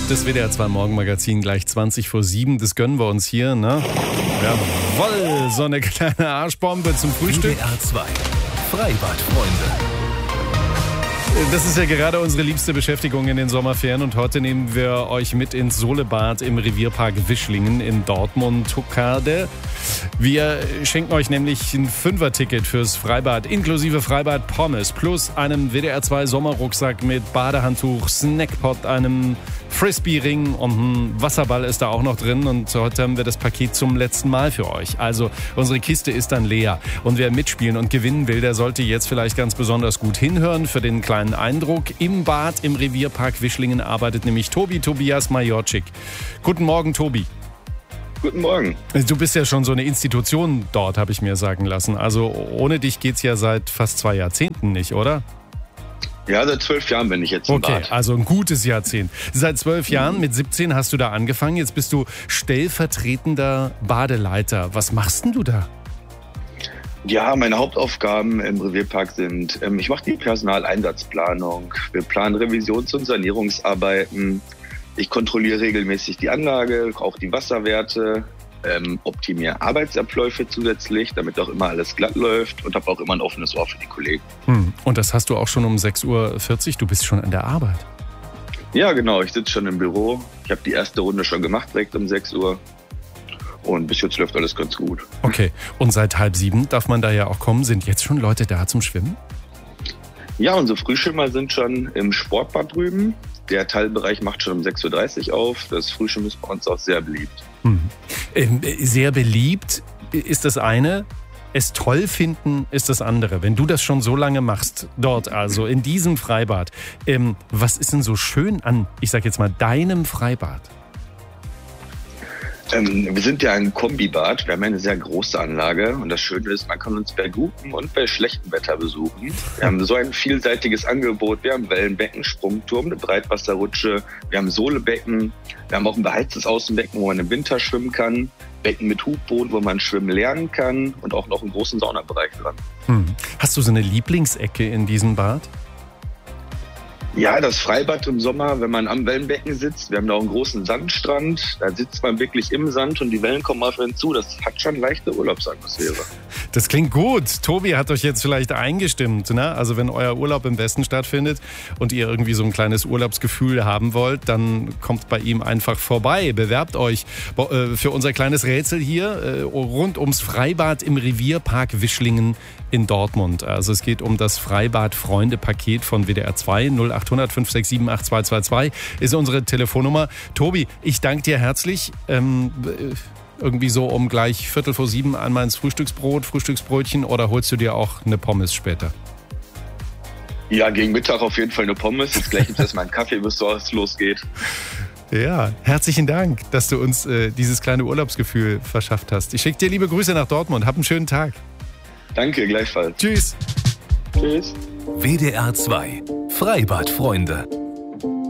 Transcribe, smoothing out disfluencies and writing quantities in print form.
Das WDR 2 Morgenmagazin gleich 7:20, das gönnen wir uns hier, ne? Jawoll, so eine kleine Arschbombe zum Frühstück. WDR 2, Freibadfreunde. Das ist ja gerade unsere liebste Beschäftigung in den Sommerferien und heute nehmen wir euch mit ins Solebad im Revierpark Wischlingen in Dortmund-Tuckade. Wir schenken euch nämlich ein 5er-Ticket fürs Freibad inklusive Freibad Pommes plus einem WDR 2 Sommerrucksack mit Badehandtuch, Snackpot, einem Frisbee-Ring und ein Wasserball ist da auch noch drin und heute haben wir das Paket zum letzten Mal für euch. Also unsere Kiste ist dann leer und wer mitspielen und gewinnen will, der sollte jetzt vielleicht ganz besonders gut hinhören für den kleinen Eindruck. Im Bad im Revierpark Wischlingen arbeitet nämlich Tobias Majorczyk. Guten Morgen, Tobi. Guten Morgen. Du bist ja schon so eine Institution dort, habe ich mir sagen lassen. Also ohne dich geht's ja seit fast 2 Jahrzehnten nicht, oder? Ja, seit 12 Jahren bin ich jetzt im Bad. Okay, also ein gutes Jahrzehnt. Seit 12 Jahren, mit 17 hast du da angefangen. Jetzt bist du stellvertretender Badeleiter. Was machst denn du da? Ja, meine Hauptaufgaben im Revierpark sind, ich mache die Personaleinsatzplanung, wir planen Revisions- und Sanierungsarbeiten, ich kontrolliere regelmäßig die Anlage, auch die Wasserwerte, optimiere Arbeitsabläufe zusätzlich, damit auch immer alles glatt läuft und habe auch immer ein offenes Ohr für die Kollegen. Und das hast du auch schon um 6:40 Uhr, du bist schon an der Arbeit. Ja, genau, ich sitze schon im Büro, ich habe die erste Runde schon gemacht, direkt um 6 Uhr. Und bis jetzt läuft alles ganz gut. Okay, und seit 6:30 darf man da ja auch kommen. Sind jetzt schon Leute da zum Schwimmen? Ja, unsere Frühschwimmer sind schon im Sportbad drüben. Der Teilbereich macht schon um 6:30 Uhr auf. Das Frühschwimmen ist bei uns auch sehr beliebt. Sehr beliebt ist das eine. Es toll finden ist das andere. Wenn du das schon so lange machst, dort also in diesem Freibad, was ist denn so schön an, ich sag jetzt mal, deinem Freibad? Wir sind ja ein Kombibad. Wir haben eine sehr große Anlage. Und das Schöne ist, man kann uns bei gutem und bei schlechtem Wetter besuchen. Wir haben so ein vielseitiges Angebot. Wir haben Wellenbecken, Sprungturm, eine Breitwasserrutsche. Wir haben Sohlebecken. Wir haben auch ein beheiztes Außenbecken, wo man im Winter schwimmen kann. Becken mit Hubboden, wo man schwimmen lernen kann. Und auch noch einen großen Saunabereich dran. Hast du so eine Lieblingsecke in diesem Bad? Ja, das Freibad im Sommer, wenn man am Wellenbecken sitzt, wir haben da auch einen großen Sandstrand, da sitzt man wirklich im Sand und die Wellen kommen auf einen zu. Das hat schon leichte Urlaubsatmosphäre. Das klingt gut. Tobi hat euch jetzt vielleicht eingestimmt, ne? Also wenn euer Urlaub im Westen stattfindet und ihr irgendwie so ein kleines Urlaubsgefühl haben wollt, dann kommt bei ihm einfach vorbei. Bewerbt euch für unser kleines Rätsel hier rund ums Freibad im Revierpark Wischlingen in Dortmund. Also es geht um das Freibad-Freunde-Paket von WDR 2. 0800 567 8222 ist unsere Telefonnummer. Tobi, ich danke dir herzlich. Irgendwie so um gleich 6:45 einmal ins Frühstücksbrötchen oder holst du dir auch eine Pommes später? Ja, gegen Mittag auf jeden Fall eine Pommes. Jetzt gleich gibt es erstmal einen Kaffee, bis es losgeht. Ja, herzlichen Dank, dass du uns dieses kleine Urlaubsgefühl verschafft hast. Ich schicke dir liebe Grüße nach Dortmund. Hab einen schönen Tag. Danke, gleichfalls. Tschüss. Tschüss. WDR 2, Freibadfreunde.